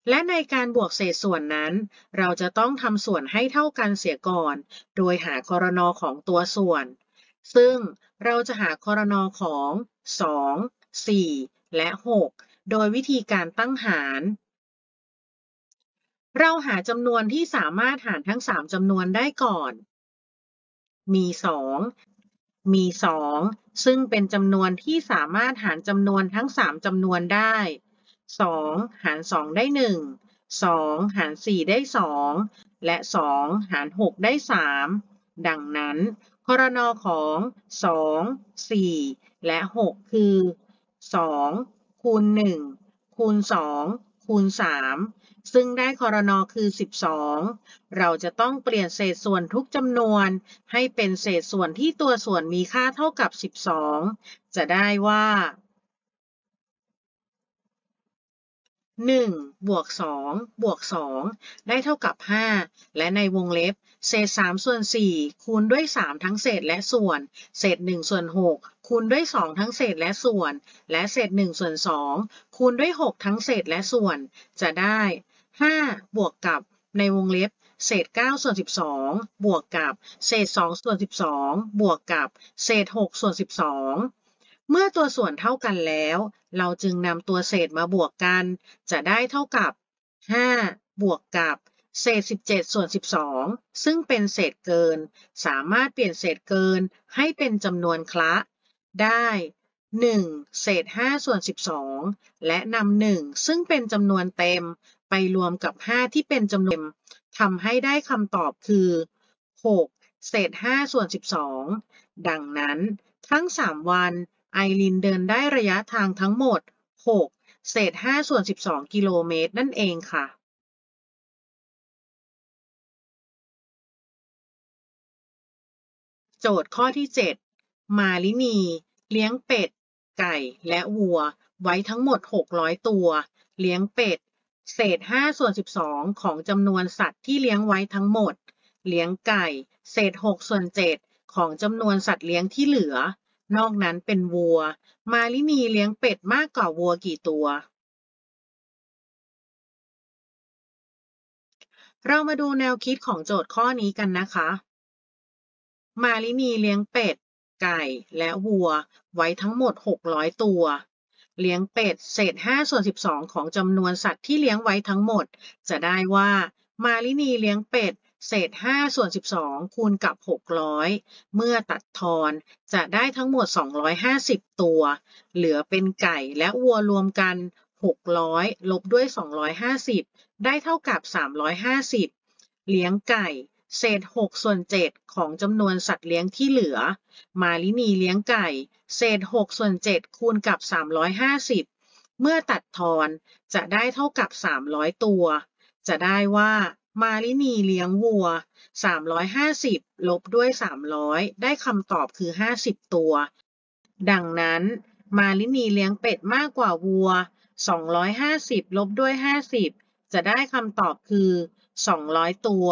และในการบวกเศษส่วนนั้นเราจะต้องทำส่วนให้เท่ากันเสียก่อนโดยหาครนของตัวส่วนซึ่งเราจะหาครนของ2 4และ6โดยวิธีการตั้งหารเราหาจำนวนที่สามารถหารทั้ง3จำนวนได้ก่อนมี2ซึ่งเป็นจำนวนที่สามารถหารจำนวนทั้ง3จำนวนได้2หาร2ได้1 2หาร4ได้2และ2หาร6ได้3ดังนั้นครนของ2 4และ6คือ2คูณ1คูณ2คูณ3ซึ่งได้ครนคือ12เราจะต้องเปลี่ยนเศษส่วนทุกจำนวนให้เป็นเศษส่วนที่ตัวส่วนมีค่าเท่ากับ12จะได้ว่า1บวก2บวก2ได้เท่ากับ5และในวงเล็บเศษ3ส่วน4คูณด้วย3ทั้งเศษและส่วนเศษ1ส่วน6คูณด้วย2ทั้งเศษและส่วนและเศษ1ส่วน2คูณด้วย6ทั้งเศษและส่วนจะได้5บวกกับในวงเล็บเศษ9ส่วน12บวกกับเศษ2ส่วน12บวกกับเศษ6ส่วน12เมื่อตัวส่วนเท่ากันแล้วเราจึงนำตัวเศษมาบวกกันจะได้เท่ากับ5บวกกับเศษ17ส่วน12ซึ่งเป็นเศษเกินสามารถเปลี่ยนเศษเกินให้เป็นจำนวนคละได้1เศษ5ส่วน12และนำ1ซึ่งเป็นจำนวนเต็มไปรวมกับ5ที่เป็นจำนวนทำให้ได้คำตอบคือ6เศษ5ส่วน12ดังนั้นทั้ง3วันไอรินเดินได้ระยะทางทั้งหมด6เศษ5ส่วน12กิโลเมตรนั่นเองค่ะโจทย์ข้อที่7มาลินีเลี้ยงเป็ดไก่และวัวไว้ทั้งหมด600ตัวเลี้ยงเป็ดเศษ5ส่วน12ของจำนวนสัตว์ที่เลี้ยงไว้ทั้งหมดเลี้ยงไก่เศษ6ส่วน7ของจำนวนสัตว์เลี้ยงที่เหลือนอกนั้นเป็นวัวมาลินีเลี้ยงเป็ดมากกว่าวัวกี่ตัวเรามาดูแนวคิดของโจทย์ข้อนี้กันนะคะมาลินีเลี้ยงเป็ดไก่และวัวไว้ทั้งหมด600ตัวเลี้ยงเป็ดเศษ5ส่วน12ของจำนวนสัตว์ที่เลี้ยงไว้ทั้งหมดจะได้ว่ามาลินีเลี้ยงเป็ดเศษ5ส่วน12คูณกับ600เมื่อตัดทอนจะได้ทั้งหมด250ตัวเหลือเป็นไก่และวัวรวมกัน600ลบด้วย250ได้เท่ากับ350เลี้ยงไก่เศษ6ส่วน7ของจำนวนสัตว์เลี้ยงที่เหลือมาลินีเลี้ยงไก่เศษ6ส่วน7คูณกับ350เมื่อตัดทอนจะได้เท่ากับ300ตัวจะได้ว่ามาลินีเลี้ยงวัว350ลบด้วย300ได้คำตอบคือ50ตัวดังนั้นมาลินีเลี้ยงเป็ดมากกว่าวัว250ลบด้วย50จะได้คำตอบคือ200ตัว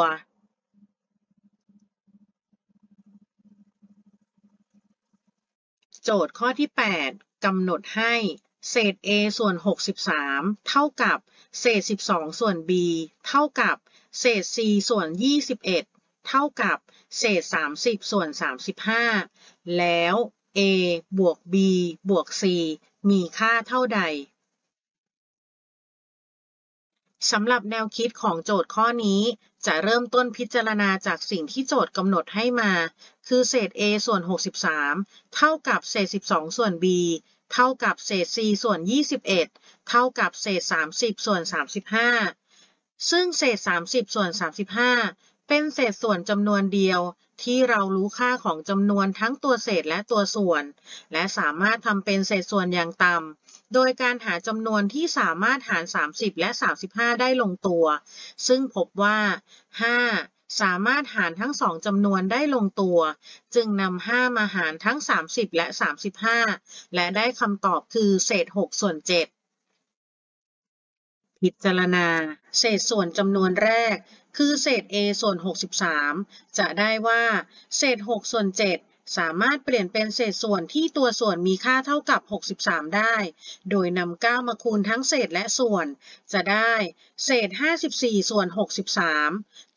โจทย์ข้อที่8กำหนดให้เศษ a ส่วน63เท่ากับเศษ12ส่วน b เท่ากับเศษ c ส่วน21เท่ากับเศษ30ส่วน35แล้ว a บวก b บวก c มีค่าเท่าใดสำหรับแนวคิดของโจทย์ข้อนี้จะเริ่มต้นพิจารณาจากสิ่งที่โจทย์กำหนดให้มาคือเศษ a ส่วน63เท่ากับเศษ12ส่วน b เท่ากับเศษ c ส่วน21เท่ากับเศษ30ส่วน35ซึ่งเศษ30ส่วน35เป็นเศษส่วนจำนวนเดียวที่เรารู้ค่าของจำนวนทั้งตัวเศษและตัวส่วนและสามารถทำเป็นเศษส่วนอย่างต่ำโดยการหาจำนวนที่สามารถหาร30และ35ได้ลงตัวซึ่งพบว่า5สามารถหารทั้ง2จำนวนได้ลงตัวจึงนำ5มาหารทั้ง30และ35และได้คำตอบคือเศษ6ส่วน7พิจารณาเศษส่วนจำนวนแรกคือเศษ a ส่วน63จะได้ว่าเศษ6ส่วน7 สามารถเปลี่ยนเป็นเศษส่วนที่ตัวส่วนมีค่าเท่ากับ 63 ได้ โดยนำ 9 มาคูณทั้งเศษและส่วน จะได้เศษ 54 ส่วน 63